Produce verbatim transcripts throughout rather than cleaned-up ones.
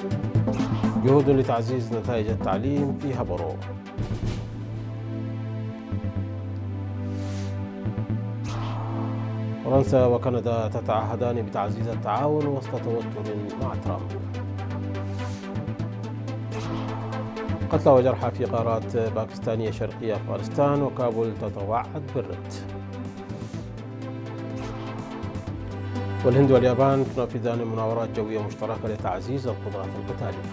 جهود لتعزيز نتائج التعليم في هبرو. فرنسا وكندا تتعهدان بتعزيز التعاون وسط توتر مع ترامب. قتلى وجرحى في غارات باكستانية شرقية أفغانستان، وكابول تتوعد بالرد. والهند واليابان تنفذان مناورات جوية مشتركة لتعزيز القدرات القتالية.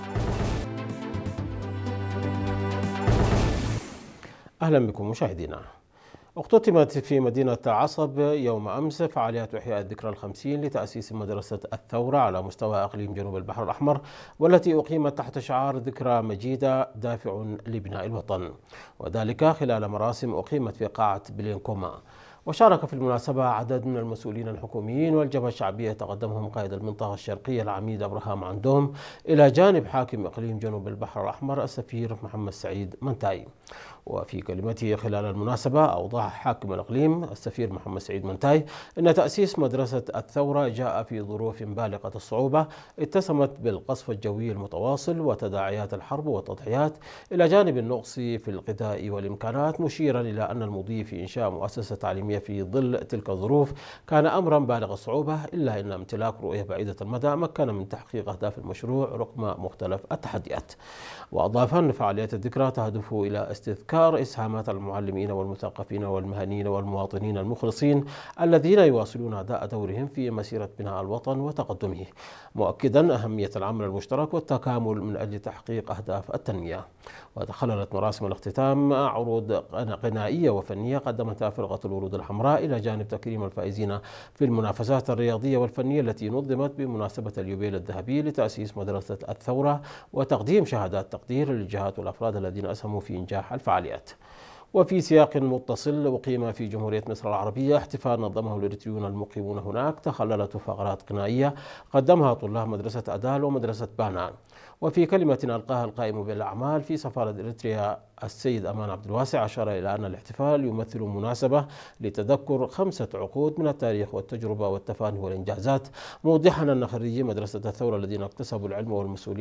أهلا بكم مشاهدينا. اختتمت في مدينة عصب يوم أمس فعاليات إحياء الذكرى الخمسين لتأسيس مدرسة الثورة على مستوى إقليم جنوب البحر الأحمر، والتي أقيمت تحت شعار ذكرى مجيدة دافع لبناء الوطن، وذلك خلال مراسم أقيمت في قاعة بلينكوما. وشارك في المناسبة عدد من المسؤولين الحكوميين والجبهة الشعبية تقدمهم قائد المنطقة الشرقية العميد أبراهام عندوم، إلى جانب حاكم إقليم جنوب البحر الأحمر السفير محمد سعيد منتاي. وفي كلمته خلال المناسبة أوضح حاكم الإقليم السفير محمد سعيد منتاي أن تأسيس مدرسة الثورة جاء في ظروف بالغة الصعوبة اتسمت بالقصف الجوي المتواصل وتداعيات الحرب والتضحيات، إلى جانب النقص في الغذاء والإمكانات، مشيرا إلى أن المضي في إنشاء مؤسسة تعليمية في ظل تلك الظروف كان أمرا بالغ الصعوبة، إلا أن امتلاك رؤية بعيدة المدى مكن من تحقيق أهداف المشروع رغم مختلف التحديات. وأضاف أن فعاليات الذكرى تهدف إلى استذكار إسهامات المعلمين والمثقفين والمهنيين والمواطنين المخلصين الذين يواصلون أداء دورهم في مسيرة بناء الوطن وتقدمه، مؤكدا أهمية العمل المشترك والتكامل من أجل تحقيق أهداف التنمية. وتخللت مراسم الاختتام عروض غنائية وفنية قدمتها فرقة الورود الحمراء، إلى جانب تكريم الفائزين في المنافسات الرياضية والفنية التي نظمت بمناسبة اليوبيل الذهبي لتأسيس مدرسة الثورة، وتقديم شهادات تقدير للجهات والأفراد الذين أسهموا في إنجاح الفعاليات. وفي سياق متصل أقيم في جمهورية مصر العربية احتفال نظمه الإريتريون المقيمون هناك، تخللت فقرات غنائية قدمها طلاب مدرسة أدال ومدرسة بانا. وفي كلمة ألقاها القائم بالأعمال في سفارة إريتريا السيد أمان عبد الواسع، أشار إلى أن الاحتفال يمثل مناسبة لتذكر خمسة عقود من التاريخ والتجربة والتفاني والإنجازات، موضحا أن خريجي مدرسة الثورة الذين اكتسبوا العلم والمسؤولية